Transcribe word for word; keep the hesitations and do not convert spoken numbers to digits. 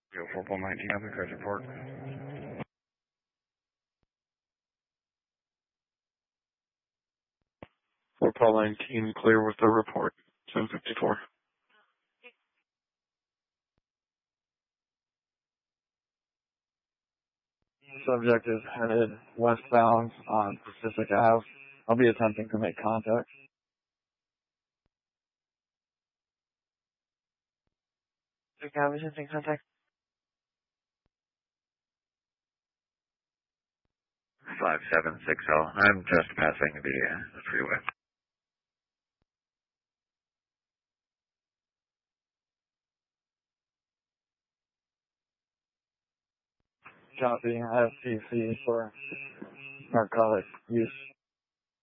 Go four one nine, Other Cars Report. four Paul nineteen, clear with the report. seven fifty-four. Subject is headed westbound on Pacific Ave. I'll be attempting to make contact. Pacific Ave, attempting contact. five seven six zero. I'm just passing the, uh, the freeway. Copy. I have P C for narcotic use.